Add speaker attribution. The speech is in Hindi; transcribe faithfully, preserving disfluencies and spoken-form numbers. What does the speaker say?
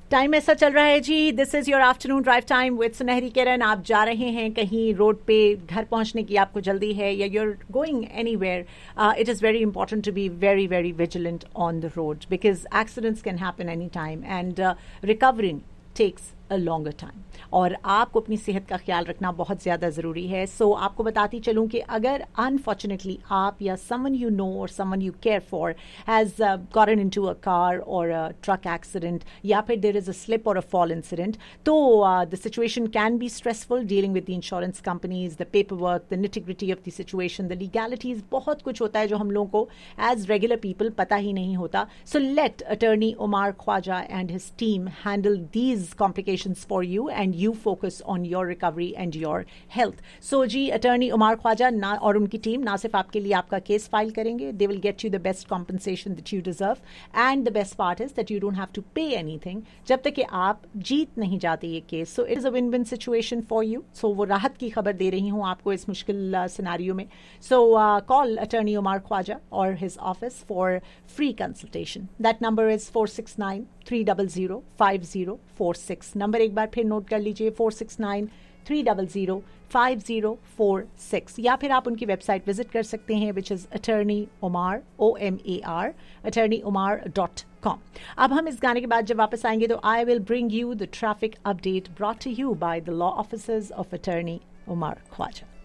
Speaker 1: टाइम ऐसा चल रहा है जी, this is your afternoon drive time with सुनहरी किरण। आप जा रहे हैं कहीं रोड पे, घर पहुंचने की आपको जल्दी है, या you are going anywhere, it is very important to be very very vigilant on the road because accidents can happen any time and recovering takes a longer time. और आपको अपनी सेहत का ख्याल रखना बहुत ज़्यादा ज़रूरी है। सो so, आपको बताती चलूँ कि अगर अनफॉर्चुनेटली आप या समवन यू नो और someone you care for has gotten into a car और अ ट्रक एक्सीडेंट, या फिर देयर इज़ अ स्लिप और अ फॉल इंसिडेंट, तो the situation can be stressful dealing with the insurance companies, the paper work, the nitty-gritty of the situation, the legalities, बहुत कुछ होता है जो हम लोगों को एज रेगुलर पीपल पता ही नहीं होता। So let attorney Umar Khwaja and his team handle these complications for you and you focus on your recovery and your health. So ji, attorney Umar Khwaja ना और उनकी टीम ना सिर्फ आपके लिए आपका केस फाइल करेंगे, they will get you the best compensation that you deserve, and the best part is that you don't have to pay anything जब तक कि आप जीत नहीं जाते ये case. So it is a win-win situation for you. So वो राहत की खबर दे रही हूँ आपको इस मुश्किल सिनारियो में. So uh, call attorney Umar Khwaja or his office for free consultation. That number is four six nine three zero zero five zero four six. Number एक बार फिर नोट कर लीजिए, four six nine three zero zero five zero four six. या फिर आप उनकी वेबसाइट विजिट कर सकते हैं which is attorney Umar, O M A R, attorney Umar dot com. अब हम इस गाने के बाद जब वापस आएंगे तो I will bring you the traffic update brought to you by the law officers of attorney Umar Khwaja.